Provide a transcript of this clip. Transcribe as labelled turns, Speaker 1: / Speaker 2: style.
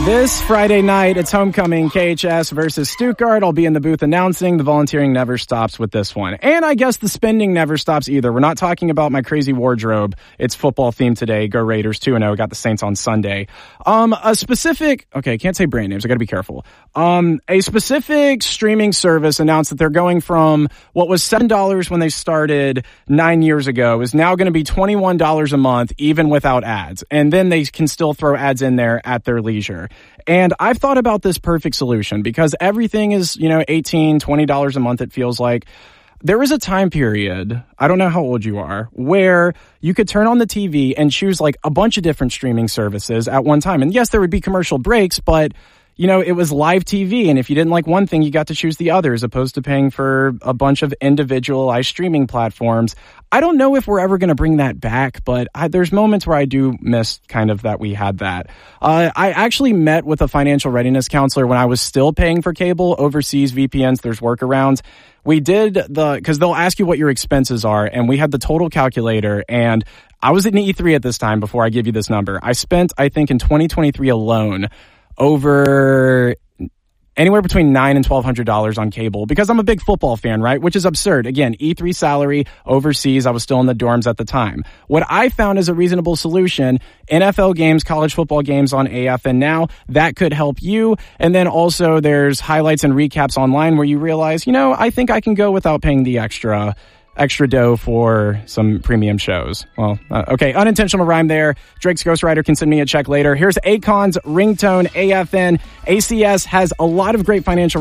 Speaker 1: This Friday night, it's homecoming, KHS versus Stuttgart. I'll be in the booth announcing. The volunteering never stops with this one. And I guess the spending never stops either. We're not talking about my crazy wardrobe. It's football themed today. Go Raiders 2-0. Got the Saints on Sunday. Okay, can't say brand names. I gotta be careful. A specific streaming service announced that they're going from what was $7 when they started 9 years ago is now going to be $21 a month, even without ads. And then they can still throw ads in there at their leisure. And I've thought about this perfect solution because everything is, $18, $20 a month, it feels like. There is a time period, I don't know how old you are, where you could turn on the TV and choose like a bunch of different streaming services at one time. And yes, there would be commercial breaks, but it was live TV, and if you didn't like one thing, you got to choose the other as opposed to paying for a bunch of individualized streaming platforms. I don't know if we're ever going to bring that back, but there's moments where I do miss kind of that we had that. I actually met with a financial readiness counselor when I was still paying for cable. Overseas VPNs, there's workarounds. We did because they'll ask you what your expenses are, and we had the total calculator, and I was at an E3 at this time before I give you this number. I spent, I think in 2023 alone, over anywhere between $900 and $1,200 on cable because I'm a big football fan, right? Which is absurd. Again, E3 salary, overseas. I was still in the dorms at the time. What I found is a reasonable solution. NFL games, college football games on AFN Now, that could help you. And then also there's highlights and recaps online where you realize, I think I can go without paying the extra dough for some premium shows. Well, okay, unintentional rhyme there. Drake's ghostwriter can send me a check later. Here's Akon's ringtone, AFN. ACS has a lot of great financial